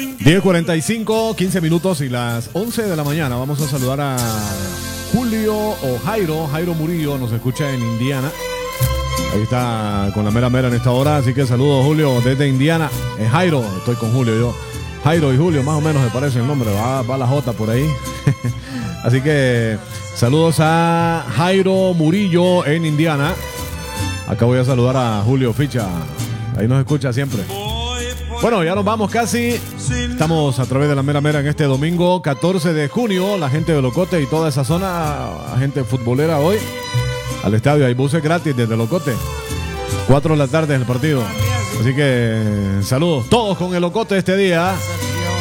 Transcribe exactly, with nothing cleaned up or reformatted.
diez cuarenta y cinco, quince minutos y las once de la mañana. Vamos a saludar a Julio o Jairo, Jairo Murillo, nos escucha en Indiana. Ahí está con la mera mera en esta hora, así que saludos Julio desde Indiana. Es Jairo, estoy con Julio yo. Jairo y Julio, más o menos me parece el nombre, va, va la J por ahí. Así que saludos a Jairo Murillo en Indiana. Acá voy a saludar a Julio Ficha, ahí nos escucha siempre. Bueno, ya nos vamos casi. Estamos a través de la mera mera en este domingo catorce de junio. La gente de Locote y toda esa zona, la gente futbolera hoy al estadio. Hay buses gratis desde Locote. cuatro de la tarde en el partido. Así que saludos todos con el Locote este día.